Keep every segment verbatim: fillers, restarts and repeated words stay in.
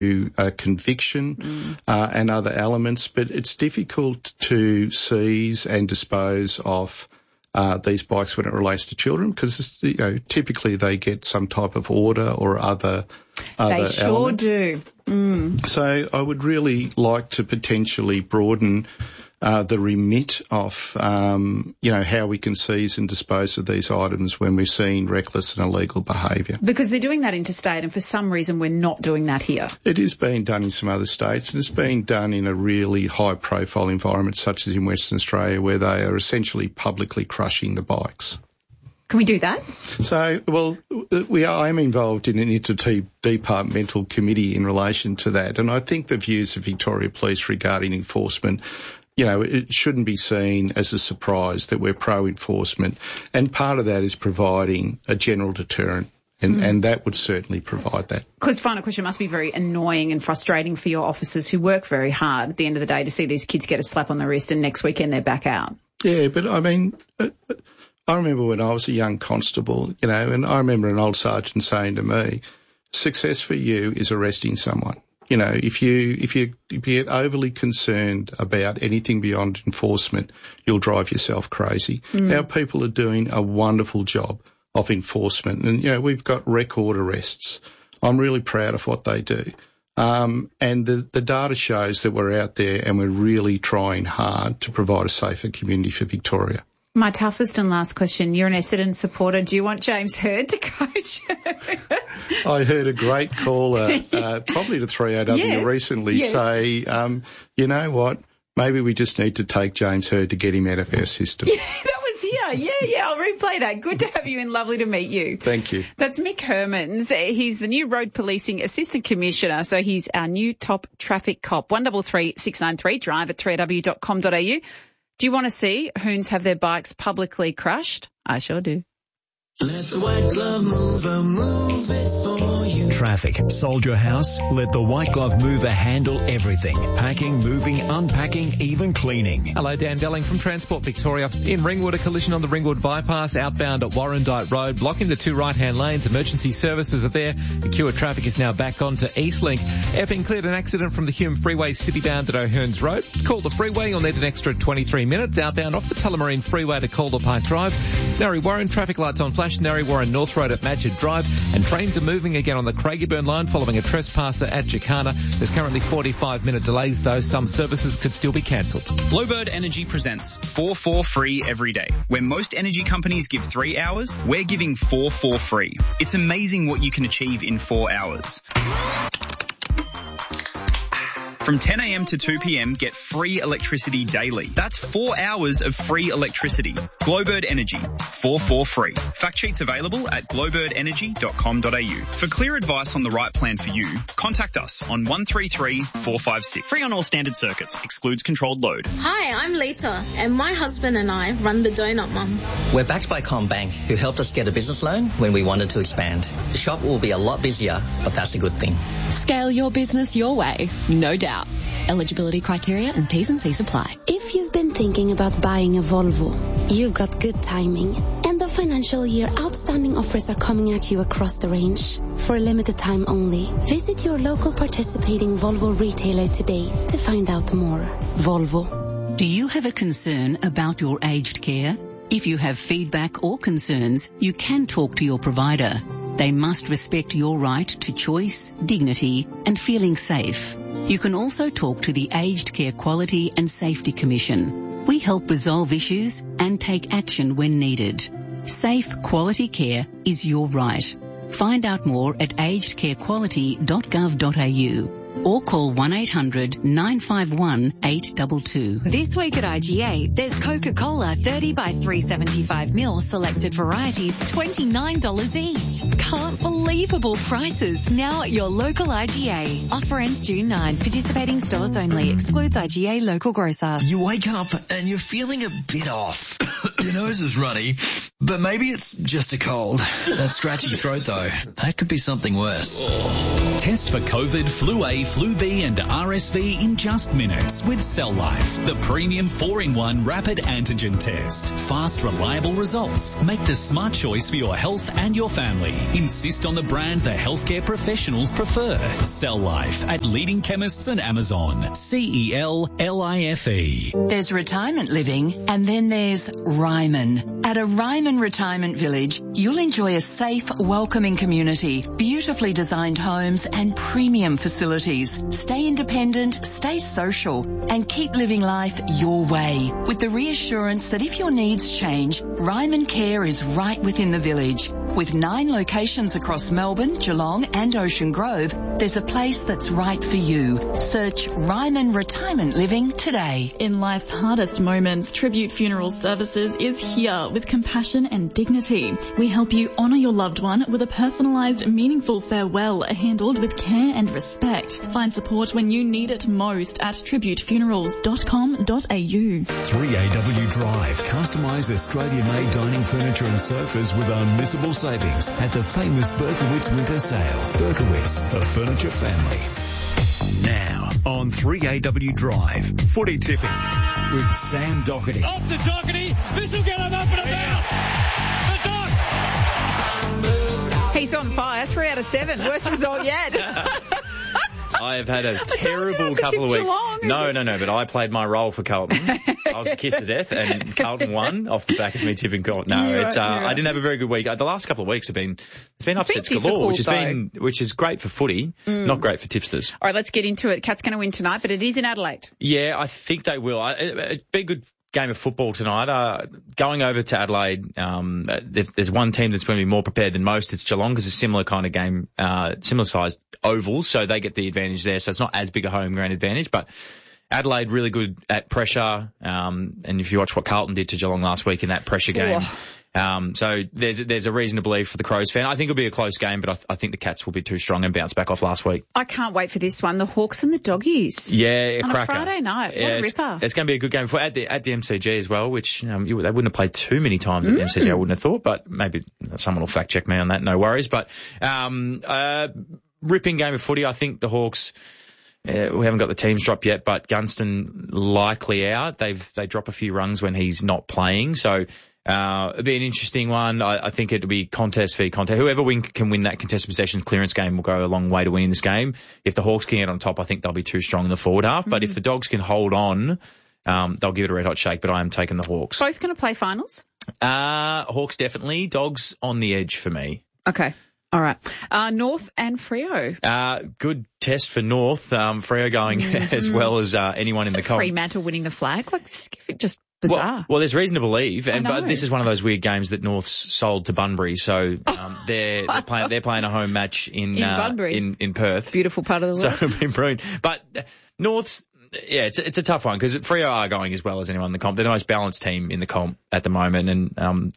Uh, conviction mm. uh, and other elements, but it's difficult to seize and dispose of uh, these bikes when it relates to children because, you know, typically they get some type of order or other other They sure element. do. Mm. So I would really like to potentially broaden Uh, the remit of, um, you know, how we can seize and dispose of these items when we're seeing reckless and illegal behaviour. Because they're doing that interstate and for some reason we're not doing that here. It is being done in some other states and it's being done in a really high-profile environment such as in Western Australia where they are essentially publicly crushing the bikes. Can we do that? So, well, we are, I'm involved in an interdepartmental committee in relation to that and I think the views of Victoria Police regarding enforcement, you know, it shouldn't be seen as a surprise that we're pro-enforcement. And part of that is providing a general deterrent. And, mm. and that would certainly provide that. Because final question, must be very annoying and frustrating for your officers who work very hard at the end of the day to see these kids get a slap on the wrist and next weekend they're back out. Yeah, but I mean, I remember when I was a young constable, you know, and I remember an old sergeant saying to me, success for you is arresting someone. You know, if you if you if you get overly concerned about anything beyond enforcement, you'll drive yourself crazy. Mm. Our people are doing a wonderful job of enforcement, and you know we've got record arrests. I'm really proud of what they do, um, and the the data shows that we're out there and we're really trying hard to provide a safer community for Victoria. My toughest and last question, you're an Essendon supporter. Do you want James Hird to coach? I heard a great caller, uh, probably to three O W yeah. recently, yeah. say, um, you know what, maybe we just need to take James Hird to get him out of our system. Yeah, that was here. Yeah, yeah, I'll replay that. Good to have you and lovely to meet you. Thank you. That's Mick Hermans. He's the new Road Policing Assistant Commissioner, so he's our new top traffic cop. one three three six nine three, drive at three w dot com dot a u. Do you want to see Hoons have their bikes publicly crushed? I sure do. Let the white glove mover move it for you. Traffic. Soldier House. Let the white glove mover handle everything. Packing, moving, unpacking, even cleaning. Hello, Dan Delling from Transport Victoria. In Ringwood, a collision on the Ringwood bypass outbound at Warrandyte Road, blocking the two right-hand lanes. Emergency services are there. Secure traffic is now back onto Eastlink. Epping cleared an accident from the Hume Freeway citybound at O'Hearns Road. Call the freeway. You'll need an extra twenty-three minutes. Outbound off the Tullamarine Freeway to Calder Park Drive. Narry Warren, traffic lights on flash. Narry Warren North Road at Madgett Drive, and trains are moving again on the Craigieburn line following a trespasser at Jacana. There's currently forty-five minute delays though. Some services could still be cancelled. Bluebird Energy presents four four free every day. Where most energy companies give three hours, we're giving four four free. It's amazing what you can achieve in four hours. From ten a m to two p m, get free electricity daily. That's four hours of free electricity. Glowbird Energy, four four free. Fact sheets available at glowbird energy dot com dot a u. For clear advice on the right plan for you, contact us on one three three four five six. Free on all standard circuits. Excludes controlled load. Hi, I'm Lita, and my husband and I run the Donut Mum. We're backed by CommBank, who helped us get a business loan when we wanted to expand. The shop will be a lot busier, but that's a good thing. Scale your business your way, no doubt. Eligibility criteria and T's and C's apply. If you've been thinking about buying a Volvo, you've got good timing. End of financial year outstanding offers are coming at you across the range. For a limited time only, visit your local participating Volvo retailer today to find out more. Volvo. Do you have a concern about your aged care? If you have feedback or concerns, you can talk to your provider. They must respect your right to choice, dignity, and feeling safe. You can also talk to the Aged Care Quality and Safety Commission. We help resolve issues and take action when needed. Safe, quality care is your right. Find out more at aged care quality dot gov dot a u or call one eight hundred nine five one eight two two. This week at I G A, there's Coca-Cola thirty by three seventy-five mil selected varieties, twenty-nine dollars each. Can't believable prices now at your local I G A. Offer ends June ninth. Participating stores only. Excludes I G A local grocer. You wake up and you're feeling a bit off. Your nose is runny. But maybe it's just a cold. That scratchy throat, though, that could be something worse. Test for COVID, Flu A, Flu B and R S V in just minutes with Cell Life, the premium four in one rapid antigen test. Fast, reliable results. Make the smart choice for your health and your family. Insist on the brand the healthcare professionals prefer. Cell Life at leading chemists and Amazon. C E L L I F E. There's retirement living and then there's Ryman. At a Ryman Retirement Village, you'll enjoy a safe, welcoming community, beautifully designed homes and premium facilities. Stay independent, stay social and keep living life your way with the reassurance that if your needs change, Ryman Care is right within the village. With nine locations across Melbourne, Geelong and Ocean Grove, there's a place that's right for you. Search Ryman Retirement Living today. In life's hardest moments, Tribute Funeral Services is here with compassion and dignity. We help you honour your loved one with a personalised, meaningful farewell handled with care and respect. Find support when you need it most at tribute funerals dot com dot a u. three A W Drive. Customise Australian-made dining furniture and sofas with unmissable savings at the famous Berkowitz Winter Sale. Berkowitz, a furniture family. Now on three A W Drive, footy tipping with Sam Doherty. Off to Doherty. This will get him up and about. The Doc. He's on fire. Three out of seven. Worst result yet. I have had a terrible couple of weeks. Geelong, no, no, no, but I played my role for Carlton. I was the kiss to death, and Carlton won off the back of me tipping Carlton. No, You're it's uh, right, I didn't have a very good week. The last couple of weeks have been it's been upsets Bit galore, which has difficult, been which is great for footy, Mm. not great for tipsters. All right, let's get into it. Cat's going to win tonight, but it is in Adelaide. Yeah, I think they will. I, it, it'd be a good game of football tonight. Uh, going over to Adelaide, um, there's, there's one team that's going to be more prepared than most. It's Geelong, because it's a similar kind of game, uh, similar sized oval, so they get the advantage there. So it's not as big a home ground advantage, but Adelaide really good at pressure. Um, and if you watch what Carlton did to Geelong last week in that pressure game, Oh. um, so there's there's a reason to believe for the Crows fan. I think it'll be a close game, but I, th- I think the Cats will be too strong and bounce back off last week. I can't wait for this one. The Hawks and the Doggies. Yeah, a On cracker. a Friday night. What Yeah, a it's, ripper. it's going to be a good game for at the at the M C G as well, which um, you, they wouldn't have played too many times at the Mm. M C G. I wouldn't have thought, but maybe someone will fact check me on that. No worries. But um, uh, ripping game of footy. I think the Hawks. Uh, we haven't got the teams dropped yet, but Gunston likely out. They've they drop a few rungs when he's not playing, so. Uh, it'll be an interesting one. I, I think it'll be contest v contest. Whoever win, can win that contested possession clearance game will go a long way to winning this game. If the Hawks can get on top, I think they'll be too strong in the forward half. But if the Dogs can hold on, um, they'll give it a red hot shake. But I am taking the Hawks. Both going to play finals? Uh, Hawks definitely. Dogs on the edge for me. Okay. All right. Uh, North and Freo. Uh, good test for North. Um, Freo going Mm-hmm. as well as uh, anyone in the comp. Fremantle winning the flag. Like, this is just bizarre. Well, well, there's reason to believe, and I but know. this is one of those weird games that North's sold to Bunbury, so um, they're they're playing they're playing a home match in In uh, Bunbury. in in Perth, Beautiful part of the so world. it'll be brilliant. But uh, North's yeah, it's it's a tough one because Freo are going as well as anyone in the comp. They're the most balanced team in the comp at the moment, and um.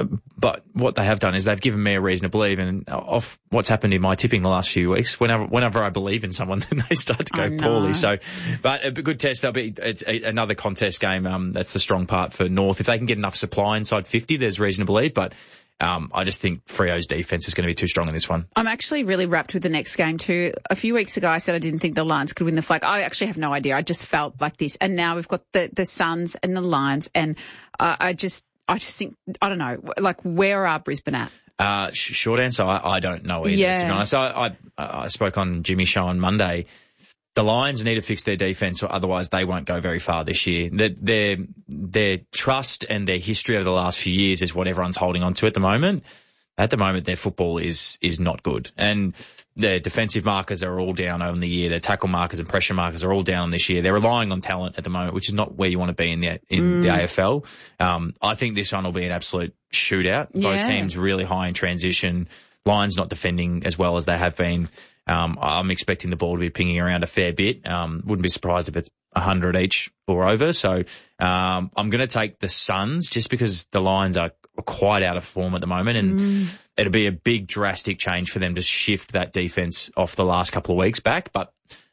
But what they have done is they've given me a reason to believe, and off what's happened in my tipping the last few weeks, whenever whenever I believe in someone, then they start to go I know. poorly. So, but a good test. That'll be it's a, another contest game. Um, that's the strong part for North. If they can get enough supply inside fifty, there's reason to believe. But um, I just think Freo's defense is going to be too strong in this one. I'm actually really wrapped with the next game too. A few weeks ago, I said I didn't think the Lions could win the flag. I actually have no idea. I just felt like this, and now we've got the the Suns and the Lions, and uh, I just. I just think, I don't know, like, where are Brisbane at? Uh, sh- short answer, I, I don't know either, Yeah. to be honest. I, I, I spoke on Jimmy's show on Monday. The Lions need to fix their defence, or otherwise they won't go very far this year. Their, their, their trust and their history over the last few years is what everyone's holding on to at the moment. At the moment, their football is is not good. And their defensive markers are all down on the year. Their tackle markers and pressure markers are all down on this year. They're relying on talent at the moment, which is not where you want to be in the in Mm. the A F L. Um, I think this one will be an absolute shootout. Yeah. Both teams really high in transition. Lions not defending as well as they have been. Um, I'm expecting the ball to be pinging around a fair bit. Um, wouldn't be surprised if it's one hundred each or over. So um, I'm going to take the Suns just because the Lions are quite out of form at the moment, and Mm. it'll be a big drastic change for them to shift that defence off the last couple of weeks back. But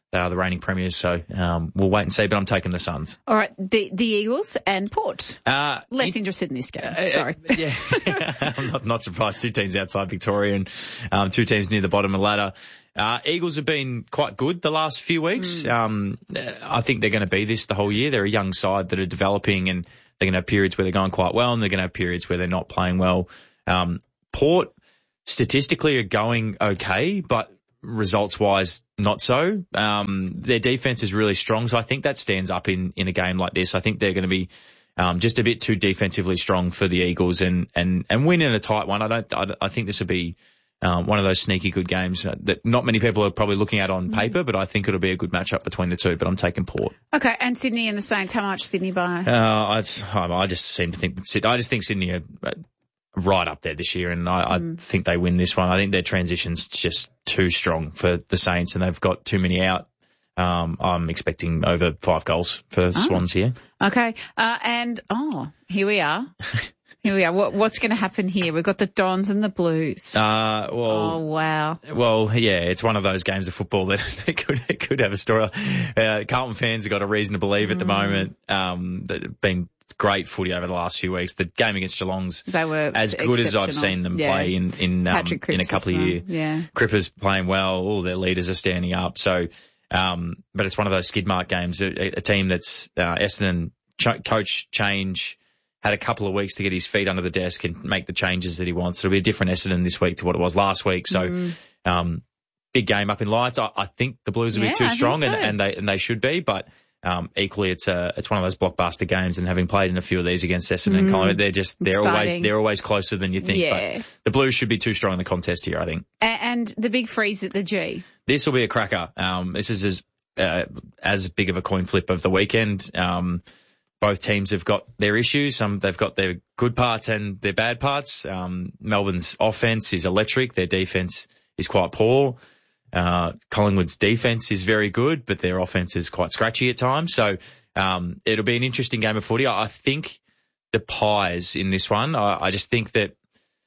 they are the reigning premiers. So um, we'll wait and see. But I'm taking the Suns. All right, the the Eagles and Port. Uh, Less it, interested in this game. Uh, Sorry. Uh, yeah, I'm not, not surprised. Two teams outside Victoria and um, two teams near the bottom of the ladder. Uh, Eagles have been quite good the last few weeks. Mm. Um, I think they're going to be this the whole year. They're a young side that are developing, and they're going to have periods where they're going quite well, and they're going to have periods where they're not playing well. Um, Port statistically are going okay, but results-wise, not so. Um, their defense is really strong, so I think that stands up in, in a game like this. I think they're going to be um, just a bit too defensively strong for the Eagles and, and, and win in a tight one. I don't. I, I think this will be um, one of those sneaky good games that not many people are probably looking at on paper, but I think it'll be a good matchup between the two. But I'm taking Port. Okay, and Sydney and the Saints. How much Sydney by? Uh, I, I just seem to think that Sydney, I just think Sydney are right up there this year, and I, mm. I think they win this one. I think their transition's just too strong for the Saints, and they've got too many out. Um, I'm expecting over five goals for oh. Swans here. Okay, uh, and oh, here we are. Here we are. What, what's going to happen here? We've got the Dons and the Blues. Uh, well, oh wow. Well, yeah, it's one of those games of football that they could they could have a story. Uh, Carlton fans have got a reason to believe at mm. the moment. Um, that have been great footy over the last few weeks. The game against Geelong's they were as good as I've seen them yeah. play in in um, in a couple of years. Yeah. Cripper's playing well. All their leaders are standing up. So, um, but it's one of those skid mark games. A, a team that's uh, Essendon ch- coach change. Had a couple of weeks to get his feet under the desk and make the changes that he wants. It'll be a different Essendon this week to what it was last week. So, mm. um, big game up in lights. I, I think the Blues will yeah, be too I strong, so. and, and they and they should be. But um, equally, it's a it's one of those blockbuster games. And having played in a few of these against Essendon mm. and Collingwood, they're just they're Exciting. always they're always closer than you think. Yeah. But the Blues should be too strong in the contest here, I think. And, and the big freeze at the G. This will be a cracker. Um, this is as uh, as big of a coin flip of the weekend. Um, Both teams have got their issues. Um, they've got their good parts and their bad parts. Um, Melbourne's offense is electric. Their defense is quite poor. Uh, Collingwood's defense is very good, but their offense is quite scratchy at times. So, um, it'll be an interesting game of footy. I, I think the Pies in this one, I, I just think that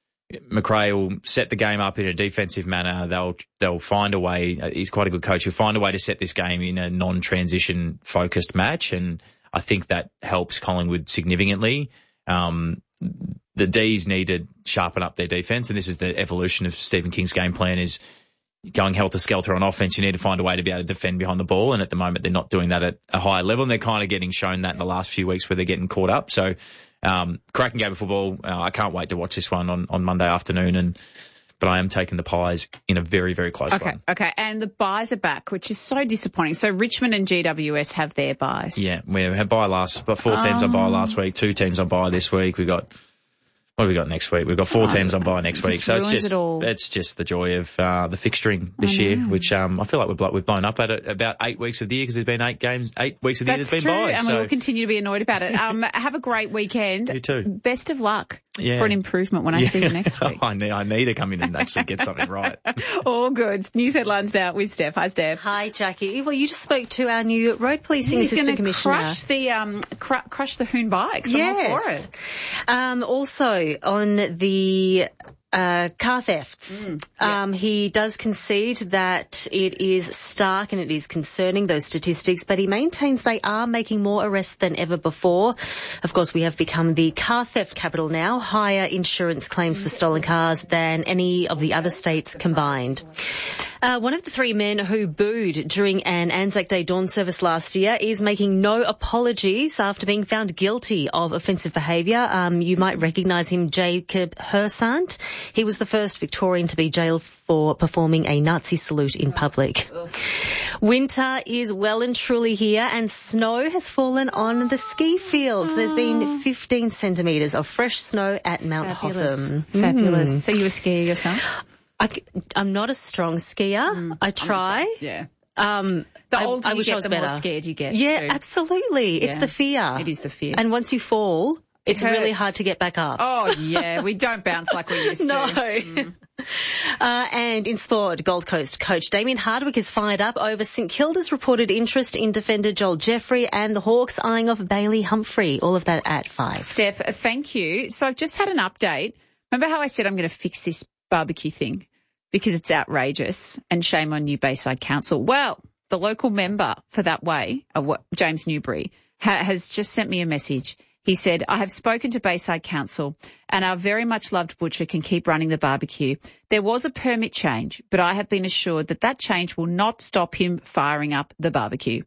McRae will set the game up in a defensive manner. They'll, they'll find a way. He's quite a good coach. He'll find a way to set this game in a non-transition focused match, and I think that helps Collingwood significantly. Um, the D's need to sharpen up their defence, and this is the evolution of Stephen King's game plan, is going helter-skelter on offence. You need to find a way to be able to defend behind the ball, and at the moment they're not doing that at a high level, and they're kind of getting shown that in the last few weeks where they're getting caught up. So, um, cracking game of football. Uh, I can't wait to watch this one on, on Monday afternoon, and but I am taking the Pies in a very, very close okay, one. Okay, and the buys are back, which is so disappointing. So Richmond and G W S have their buys. Yeah, we had buy last, but four teams on buy last week, two teams on buy this week. We got, what have we got next week? We've got four oh, teams on buy next week. So it's just, it it's just the joy of uh, the fixturing this year, which um, I feel like we've, we've blown up at it about eight weeks of the year because there's been eight games, eight weeks of the That's year that's been true, buys. and so. we will continue to be annoyed about it. Um, have a great weekend. You too. Best of luck. Yeah. For an improvement when I yeah. see you next week. I need, I need to come in and actually get something right. All good. News headlines now with Steph. Hi, Steph. Hi, Jackie. Well, you just spoke to our new road policing He's assistant commissioner. Crush the um, cr- crush the Hoon bikes. I'm yes. all for it. Um, also on the Uh, car thefts. Mm, yeah. Um, he does concede that it is stark and it is concerning, those statistics, but he maintains they are making more arrests than ever before. Of course, we have become the car theft capital now, higher insurance claims for stolen cars than any of the other states combined. Uh, one of the three men who booed during an Anzac Day dawn service last year is making no apologies after being found guilty of offensive behaviour. Um, you might recognise him, Jacob Hersant. He was the first Victorian to be jailed for performing a Nazi salute in public. Winter is well and truly here, and snow has fallen on the ski fields. There's been fifteen centimetres of fresh snow at Mount Fabulous. Hotham. Fabulous. Mm. So you a skier yourself? I, I'm not a strong skier. Mm, I try. Yeah. Um, the I, older I you wish get, I was the better. more scared you get. Yeah, too. absolutely. It's Yeah. the fear. It is the fear. And once you fall, it's It really hurts. hard to get back up. Oh, yeah. We don't bounce like we used to. No. Mm. Uh, and in sport, Gold Coast coach Damien Hardwick is fired up over St Kilda's reported interest in defender Joel Jeffrey and the Hawks eyeing off Bailey Humphrey. All of that at five. Steph, thank you. So I've just had an update. Remember how I said I'm going to fix this barbecue thing because it's outrageous and shame on you, Bayside Council? Well, the local member for that way, uh, what, James Newbury, ha- has just sent me a message. He said, I have spoken to Bayside Council and our very much loved butcher can keep running the barbecue. There was a permit change, but I have been assured that that change will not stop him firing up the barbecue.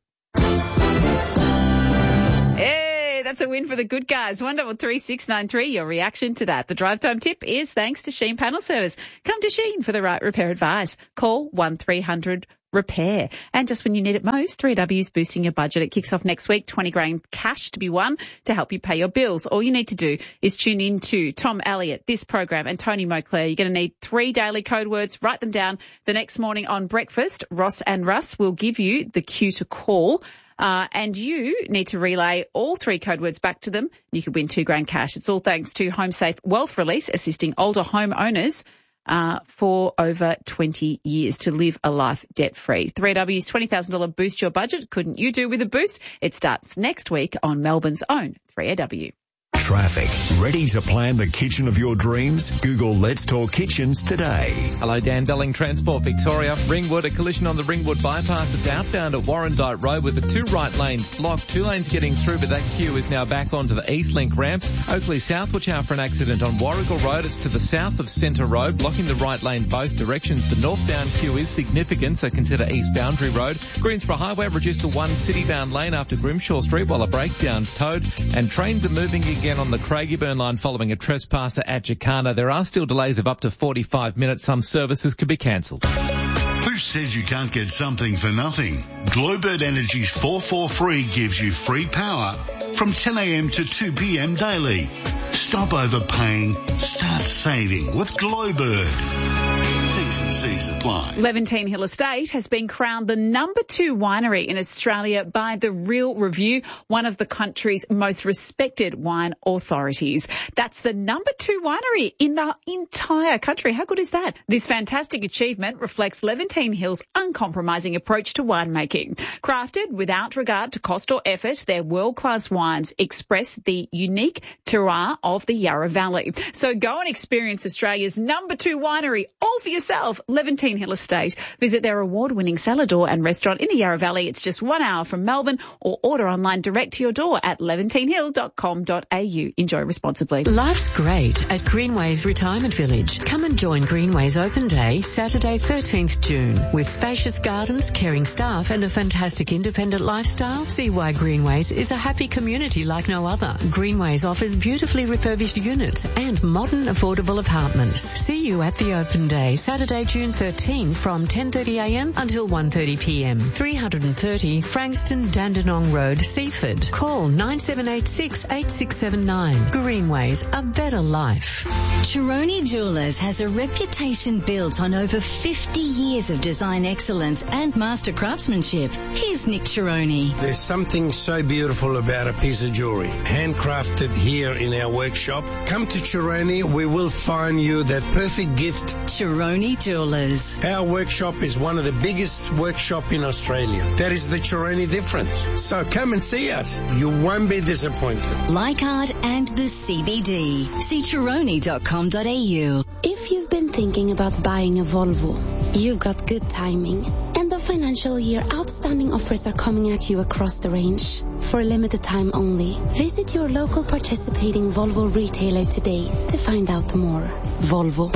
Hey, that's a win for the good guys. one double three six nine three. Your reaction to that. The drive time tip is thanks to Sheen Panel Service. Come to Sheen for the right repair advice. Call one three hundred repair. And just when you need it most, three W's boosting your budget. It kicks off next week. twenty grand cash to be won to help you pay your bills. All you need to do is tune in to Tom Elliott, this program, and Tony Moclair. You're going to need three daily code words. Write them down. The next morning on breakfast, Ross and Russ will give you the cue to call. Uh, and you need to relay all three code words back to them. You could win two grand cash. It's all thanks to HomeSafe Wealth Release, assisting older homeowners uh, for over twenty years to live a life debt-free. three W's twenty thousand dollars boost your budget. Couldn't you do with a boost? It starts next week on Melbourne's own three A W. Traffic. Ready to plan the kitchen of your dreams? Google Let's Talk Kitchens today. Hello, Dan Belling, Transport Victoria. Ringwood, a collision on the Ringwood bypass. It's outbound at Warrandyte Road with the two right lanes blocked. Two lanes getting through, but that queue is now back onto the Eastlink ramp. Oakley South, watch out for an accident on Warrigal Road. It's to the south of Centre Road, blocking the right lane both directions. The northbound queue is significant, so consider East Boundary Road. Greensborough Highway reduced to one city-bound lane after Grimshaw Street while a breakdown's towed. And trains are moving again on the Craigieburn line following a trespasser at Jacana. There are still delays of up to forty-five minutes. Some services could be cancelled. Who says you can't get something for nothing? Glowbird Energy's four four free gives you free power from ten a.m. to two p.m. daily. Stop overpaying. Start saving with Glowbird. T's and C's apply. Levantine Hill Estate has been crowned the number two winery in Australia by The Real Review, one of the country's most respected wine authorities. That's the number two winery in the entire country. How good is that? This fantastic achievement reflects Levantine Hill's uncompromising approach to winemaking. Crafted without regard to cost or effort, their world-class wines express the unique terroir of the Yarra Valley. So go and experience Australia's number two winery all for yourself, Levantine Hill Estate. Visit their award-winning cellar door and restaurant in the Yarra Valley. It's just one hour from Melbourne, or order online direct to your door at levantine hill dot com dot a u. Enjoy responsibly. Life's great at Greenways Retirement Village. Come and join Greenways Open Day, Saturday thirteenth June. With spacious gardens, caring staff and a fantastic independent lifestyle, see why Greenways is a happy community like no other. Greenways offers beautifully refurbished units and modern affordable apartments. See you at the Open Day, Saturday, June thirteenth from ten thirty a m until one thirty p m. three thirty Frankston Dandenong Road, Seaford. Call nine seven eight six, eight six seven nine. Greenways, a better life. Chironi Jewellers has a reputation built on over fifty years of design excellence and master craftsmanship. Here's Nick Chironi. There's something so beautiful about a piece of jewellery, handcrafted here in our workshop. Come to Chironi, we will find you that perfect gift. Chironi Jewellers. Our workshop is one of the biggest workshop in Australia. That is the Chironi difference. So come and see us. You won't be disappointed. Leichhardt and the C B D. See chironi dot com dot a u. If you've been thinking about buying a Volvo, you've got good timing. End of financial year outstanding offers are coming at you across the range. For a limited time only, visit your local participating Volvo retailer today to find out more. Volvo.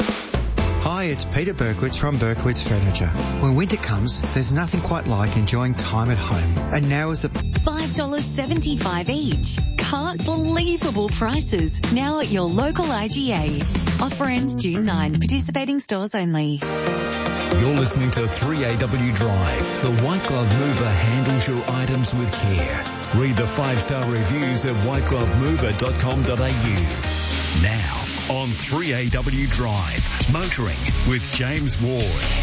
Hi, it's Peter Berkowitz from Berkowitz Furniture. When winter comes, there's nothing quite like enjoying time at home. And now is the five dollars seventy-five each. Can't believable prices. Now at your local I G A. Offer ends June ninth. Participating stores only. You're listening to three A W Drive. The White Glove Mover handles your items with care. Read the five-star reviews at white glove mover dot com dot a u. Now on three A W Drive, motoring with James Ward.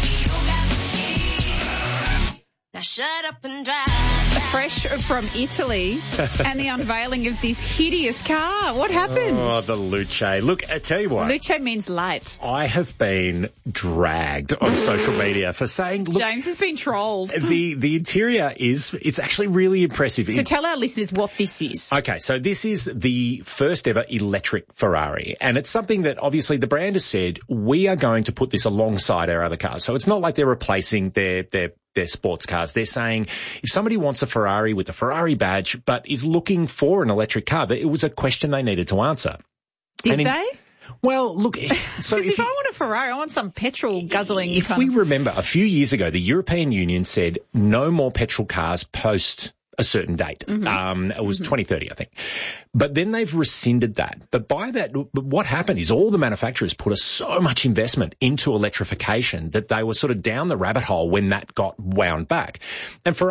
Now shut up and drive. Fresh from Italy and the unveiling of this hideous car. What happened? Oh, the Luce. Look, I tell you what. Luce means light. I have been dragged on social media for saying, look, James has been trolled. The, the interior is, it's actually really impressive. So tell our listeners what this is. Okay, so this is the first ever electric Ferrari, and it's something that obviously the brand has said, we are going to put this alongside our other cars. So it's not like they're replacing their, their their sports cars. They're saying if somebody wants a Ferrari with a Ferrari badge but is looking for an electric car, that it was a question they needed to answer. Did in, they? Well, look, so if, if, if I want a Ferrari, I want some petrol guzzling. If we remember, a few years ago, the European Union said no more petrol cars post a certain date. Mm-hmm. Um, it was mm-hmm. twenty thirty, I think. But then they've rescinded that. But by that, but what happened is all the manufacturers put a, so much investment into electrification that they were sort of down the rabbit hole when that got wound back. And for